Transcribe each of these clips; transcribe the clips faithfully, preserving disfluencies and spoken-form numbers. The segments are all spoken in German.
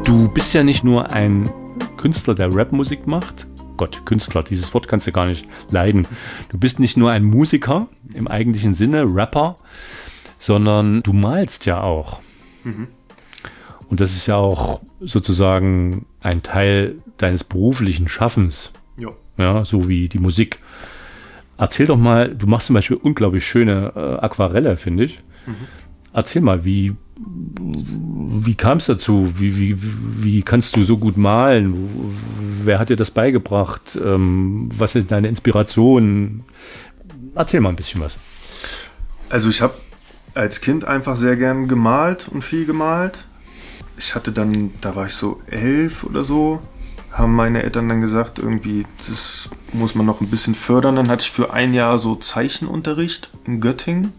Du bist ja nicht nur ein Künstler, der Rapmusik macht. Gott, Künstler, dieses Wort kannst du gar nicht leiden. Du bist nicht nur ein Musiker im eigentlichen Sinne, Rapper, sondern du malst ja auch. Mhm. Und das ist ja auch sozusagen ein Teil deines beruflichen Schaffens. Ja. Ja, so wie die Musik. Erzähl doch mal, du machst zum Beispiel unglaublich schöne äh, Aquarelle, finde ich. Mhm. Erzähl mal, wie, wie kam es dazu? Wie, wie, wie kannst du so gut malen? Wer hat dir das beigebracht? Ähm, was sind deine Inspirationen? Erzähl mal ein bisschen was. Also ich habe als Kind einfach sehr gern gemalt und viel gemalt. Ich hatte dann, da war ich so elf oder so, haben meine Eltern dann gesagt, irgendwie, das muss man noch ein bisschen fördern. Dann hatte ich für ein Jahr so Zeichenunterricht in Göttingen.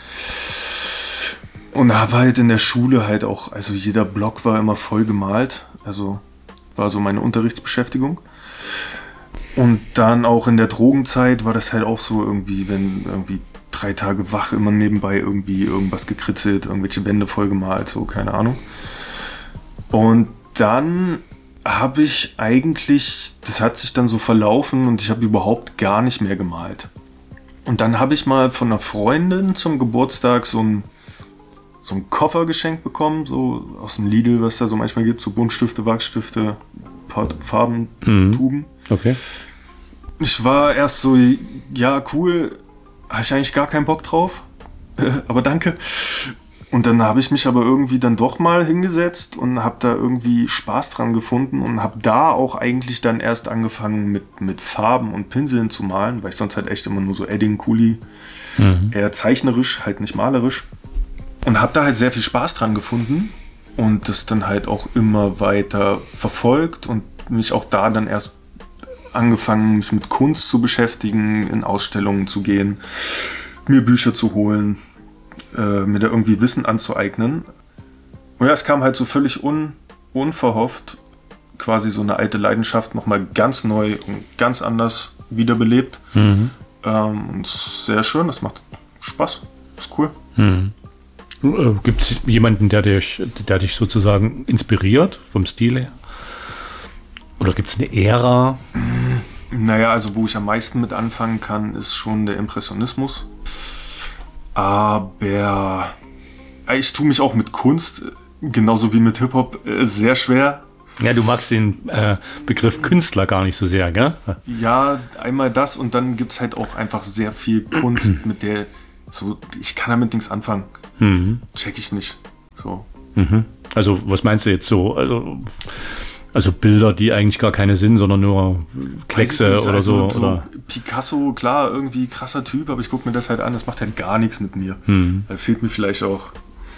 Und habe halt in der Schule halt auch, also jeder Block war immer voll gemalt. Also war so meine Unterrichtsbeschäftigung. Und dann auch in der Drogenzeit war das halt auch so irgendwie, wenn irgendwie drei Tage wach immer nebenbei irgendwie irgendwas gekritzelt, irgendwelche Wände voll gemalt, so keine Ahnung. Und dann habe ich eigentlich, das hat sich dann so verlaufen und ich habe überhaupt gar nicht mehr gemalt. Und dann habe ich mal von einer Freundin zum Geburtstag so ein so einen Koffer geschenkt bekommen, so aus dem Lidl, was da so manchmal gibt, so Buntstifte, Wachsstifte, Farben, mhm. Tuben. Okay. Ich war erst so, ja cool, habe ich eigentlich gar keinen Bock drauf, aber danke. Und dann habe ich mich aber irgendwie dann doch mal hingesetzt und habe da irgendwie Spaß dran gefunden und habe da auch eigentlich dann erst angefangen mit, mit Farben und Pinseln zu malen, weil ich sonst halt echt immer nur so Edding, Kuli, mhm. eher zeichnerisch, halt nicht malerisch. Und habe da halt sehr viel Spaß dran gefunden und das dann halt auch immer weiter verfolgt und mich auch da dann erst angefangen, mich mit Kunst zu beschäftigen, in Ausstellungen zu gehen, mir Bücher zu holen, äh, mir da irgendwie Wissen anzueignen. Und ja, es kam halt so völlig un, unverhofft, quasi so eine alte Leidenschaft nochmal ganz neu und ganz anders wiederbelebt. Mhm. Ähm, und es ist sehr schön, das macht Spaß, ist cool. Mhm. Gibt es jemanden, der dich, der dich sozusagen inspiriert vom Stil her? Oder gibt es eine Ära? Naja, also wo ich am meisten mit anfangen kann, ist schon der Impressionismus. Aber ich tue mich auch mit Kunst, genauso wie mit Hip-Hop, sehr schwer. Ja, du magst den äh, Begriff Künstler gar nicht so sehr, gell? Ja, einmal das und dann gibt es halt auch einfach sehr viel Kunst, mit der so, ich kann damit nichts anfangen. Mhm. Check ich nicht. So. Mhm. Also, was meinst du jetzt so? Also, also Bilder, die eigentlich gar keine sind, sondern nur Kleckse nicht, oder also so. Oder? Picasso, klar, irgendwie krasser Typ, aber ich gucke mir das halt an, das macht halt gar nichts mit mir. Mhm. Da fehlt mir vielleicht auch,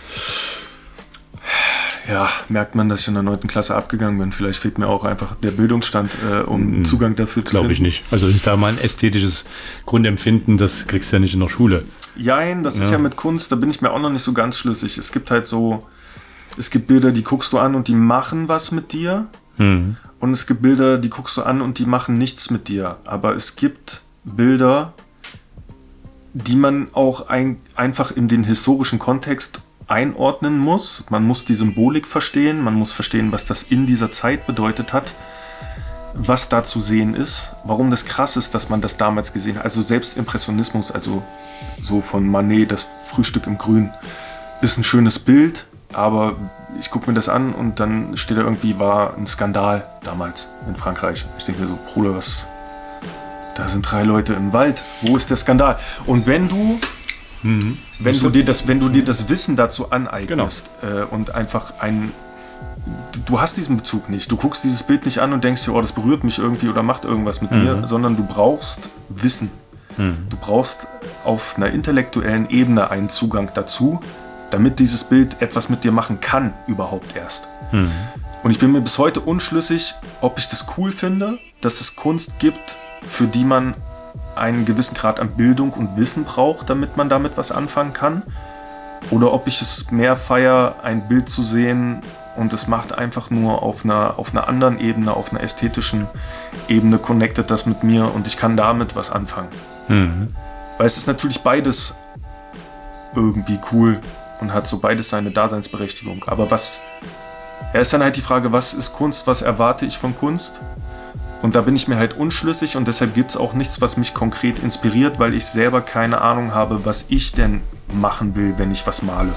ja, merkt man, dass ich in der neunten Klasse abgegangen bin. Vielleicht fehlt mir auch einfach der Bildungsstand, äh, um mhm. Zugang dafür zu Glaube finden. ich nicht. Also da mal ein ästhetisches Grundempfinden, das kriegst du ja nicht in der Schule. Jein, das ja. ist ja mit Kunst, da bin ich mir auch noch nicht so ganz schlüssig. Es gibt halt so, es gibt Bilder, die guckst du an und die machen was mit dir. Mhm. Und es gibt Bilder, die guckst du an und die machen nichts mit dir. Aber es gibt Bilder, die man auch ein, einfach in den historischen Kontext einordnen muss. Man muss die Symbolik verstehen, man muss verstehen, was das in dieser Zeit bedeutet hat, was da zu sehen ist, warum das krass ist, dass man das damals gesehen hat. Also selbst Impressionismus, also so von Manet, das Frühstück im Grün, ist ein schönes Bild, aber ich gucke mir das an und dann steht da irgendwie, war ein Skandal damals in Frankreich. Ich denke mir so, Bruder, was? Da sind drei Leute im Wald, wo ist der Skandal? Und wenn du Mhm. Wenn, du dir das, wenn du dir das Wissen dazu aneignest, genau. äh, und einfach ein, du hast diesen Bezug nicht, du guckst dieses Bild nicht an und denkst dir, oh, das berührt mich irgendwie oder macht irgendwas mit mhm. mir, sondern du brauchst Wissen. Mhm. Du brauchst auf einer intellektuellen Ebene einen Zugang dazu, damit dieses Bild etwas mit dir machen kann, überhaupt erst. Mhm. Und ich bin mir bis heute unschlüssig, ob ich das cool finde, dass es Kunst gibt, für die man einen gewissen Grad an Bildung und Wissen braucht, damit man damit was anfangen kann. Oder ob ich es mehr feiere, ein Bild zu sehen und es macht einfach nur auf einer, auf einer anderen Ebene, auf einer ästhetischen Ebene, connectet das mit mir und ich kann damit was anfangen. Mhm. Weil es ist natürlich beides irgendwie cool und hat so beides seine Daseinsberechtigung. Aber was Ja, ist dann halt die Frage, was ist Kunst, was erwarte ich von Kunst? Und da bin ich mir halt unschlüssig und deshalb gibt es auch nichts, was mich konkret inspiriert, weil ich selber keine Ahnung habe, was ich denn machen will, wenn ich was male.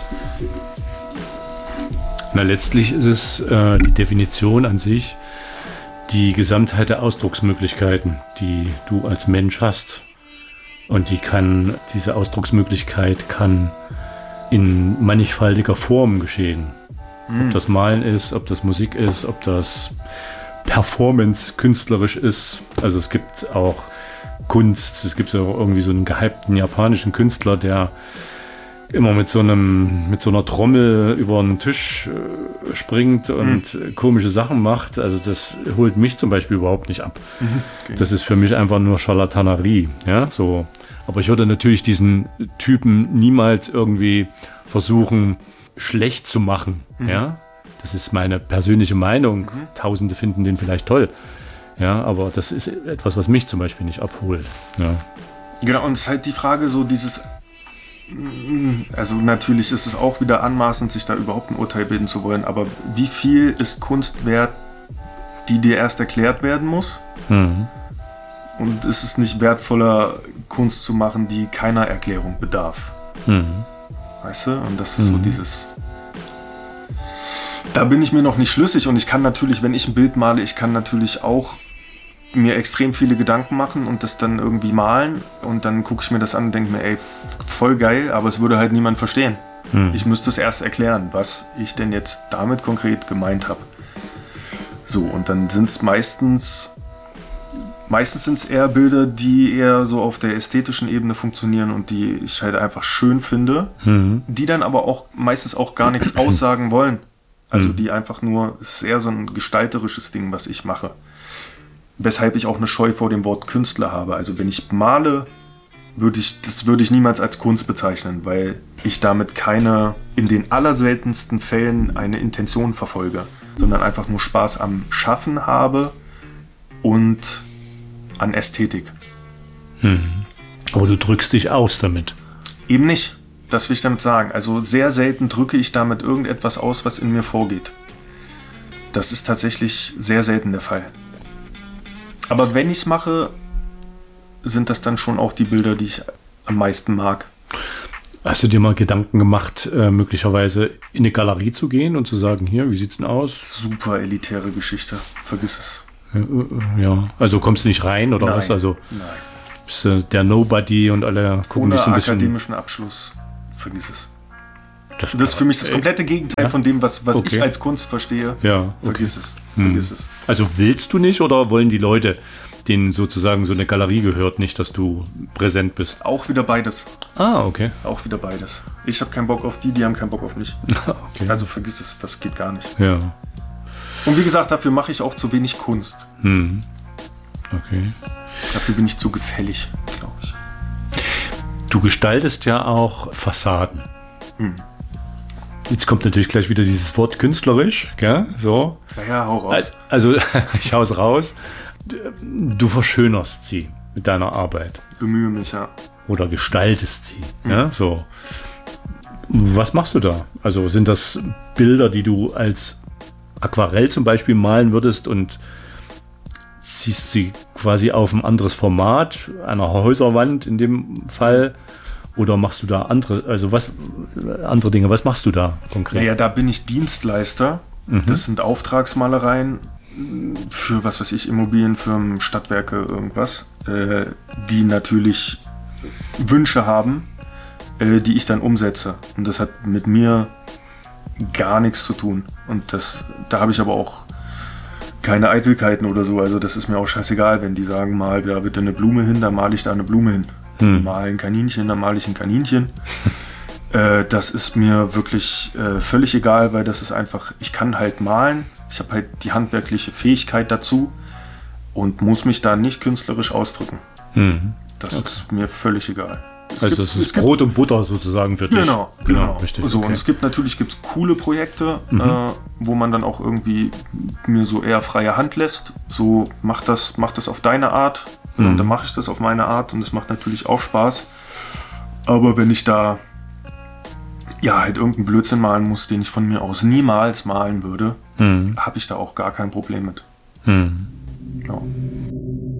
Na, letztlich ist es äh, die Definition an sich, die Gesamtheit der Ausdrucksmöglichkeiten, die du als Mensch hast. Und die kann, diese Ausdrucksmöglichkeit kann in mannigfaltiger Form geschehen. Mhm. Ob das Malen ist, ob das Musik ist, ob das Performance künstlerisch ist. Also es gibt auch Kunst, es gibt ja irgendwie so einen gehypten japanischen Künstler, der immer mit so einem, mit so einer Trommel über einen Tisch äh, springt und mhm. komische Sachen macht. Also das holt mich zum Beispiel überhaupt nicht ab. Mhm. Okay. Das ist für mich einfach nur Scharlatanerie. Ja, so. Aber ich würde natürlich diesen Typen niemals irgendwie versuchen, schlecht zu machen. Mhm. Ja, das ist meine persönliche Meinung. Mhm. Tausende finden den vielleicht toll. Ja, aber das ist etwas, was mich zum Beispiel nicht abholt. Ja. Genau, und es ist halt die Frage, so dieses, also natürlich ist es auch wieder anmaßend, sich da überhaupt ein Urteil bilden zu wollen, aber wie viel ist Kunst wert, die dir erst erklärt werden muss? Mhm. Und ist es nicht wertvoller, Kunst zu machen, die keiner Erklärung bedarf? Mhm. Weißt du? Und das ist mhm. so dieses... Da bin ich mir noch nicht schlüssig und ich kann natürlich, wenn ich ein Bild male, ich kann natürlich auch mir extrem viele Gedanken machen und das dann irgendwie malen und dann gucke ich mir das an und denke mir, ey, voll geil, aber es würde halt niemand verstehen. Hm. Ich müsste es erst erklären, was ich denn jetzt damit konkret gemeint habe. So, und dann sind es meistens, meistens sind es eher Bilder, die eher so auf der ästhetischen Ebene funktionieren und die ich halt einfach schön finde, hm. die dann aber auch meistens auch gar nichts aussagen wollen. Also hm. die einfach nur, es ist eher so ein gestalterisches Ding, was ich mache. Weshalb ich auch eine Scheu vor dem Wort Künstler habe. Also wenn ich male, würde ich, das würde ich niemals als Kunst bezeichnen, weil ich damit keine, in den allerseltensten Fällen eine Intention verfolge, sondern einfach nur Spaß am Schaffen habe und an Ästhetik. Hm. Aber du drückst dich aus damit. Eben nicht, das will ich damit sagen. Also sehr selten drücke ich damit irgendetwas aus, was in mir vorgeht. Das ist tatsächlich sehr selten der Fall. Aber wenn ich es mache, sind das dann schon auch die Bilder, die ich am meisten mag. Hast du dir mal Gedanken gemacht, äh, möglicherweise in eine Galerie zu gehen und zu sagen, hier, wie sieht's denn aus? Super elitäre Geschichte, vergiss es. Ja, also kommst du nicht rein oder Nein. was? Also Nein. Bist du der Nobody und alle gucken Ohne dich so ein bisschen... akademischen Abschluss, vergiss es. Das, das ist für mich das komplette Gegenteil ja? von dem, was, was okay. ich als Kunst verstehe. Ja, okay. Vergiss es. Vergiss hm. es. Also willst du nicht oder wollen die Leute, denen sozusagen so eine Galerie gehört, nicht, dass du präsent bist? Auch wieder beides. Ah, okay. Auch wieder beides. Ich habe keinen Bock auf die, die haben keinen Bock auf mich. Okay. Also vergiss es, das geht gar nicht. Ja. Und wie gesagt, dafür mache ich auch zu wenig Kunst. Hm. Okay. Dafür bin ich zu gefällig, glaube ich. Du gestaltest ja auch Fassaden. Hm. Jetzt kommt natürlich gleich wieder dieses Wort künstlerisch, gell? So. Ja, ja, hau raus. Also, ich hau's raus. Du verschönerst sie mit deiner Arbeit. Bemühe mich, ja. Oder gestaltest sie, hm. ja, so. Was machst du da? Also sind das Bilder, die du als Aquarell zum Beispiel malen würdest und ziehst sie quasi auf ein anderes Format, einer Häuserwand in dem Fall? Oder machst du da andere, also was, andere Dinge, was machst du da konkret? Naja, da bin ich Dienstleister. Mhm. Das sind Auftragsmalereien für, was weiß ich, Immobilienfirmen, Stadtwerke, irgendwas, äh, die natürlich Wünsche haben, äh, die ich dann umsetze. Und das hat mit mir gar nichts zu tun. Und das, da habe ich aber auch keine Eitelkeiten oder so. Also das ist mir auch scheißegal, wenn die sagen, mal da bitte eine Blume hin, dann male ich da eine Blume hin. Hm. Mal ein Kaninchen, dann male ich ein Kaninchen. äh, das ist mir wirklich äh, völlig egal, weil das ist einfach, ich kann halt malen, ich habe halt die handwerkliche Fähigkeit dazu und muss mich da nicht künstlerisch ausdrücken. Hm. Das okay. ist mir völlig egal. Es also gibt, das ist Brot und Butter sozusagen für dich. Genau, genau. genau. Richtig, so, okay. Und es gibt natürlich gibt's coole Projekte, mhm. äh, wo man dann auch irgendwie mir so eher freie Hand lässt. So, mach das, mach das auf deine Art. Und mhm. dann mache ich das auf meine Art und es macht natürlich auch Spaß. Aber wenn ich da ja halt irgendeinen Blödsinn malen muss, den ich von mir aus niemals malen würde, hm. habe ich da auch gar kein Problem mit. Hm.